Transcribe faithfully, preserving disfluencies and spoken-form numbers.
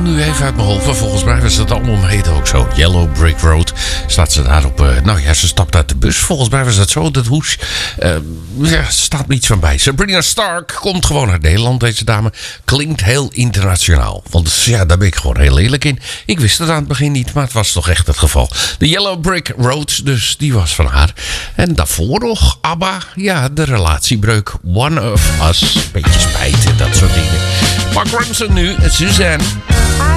nu even uit mijn hoofd. Maar volgens mij was het allemaal heet ook zo. Yellow Brick Road. Staat ze daarop. Uh, nou ja, ze stapt uit de bus. Volgens mij was dat zo. Dat hoes. Uh, ja, er staat niets van bij. Sabrina Stark komt gewoon uit Nederland. Deze dame klinkt heel internationaal. Want ja, daar ben ik gewoon heel eerlijk in. Ik wist het aan het begin niet. Maar het was toch echt het geval. De Yellow Brick Road. Dus die was van haar. En daarvoor nog ABBA. Ja, de relatiebreuk. One of Us. Beetje spijt en dat soort dingen. Mark Ronson nu. Suzanne.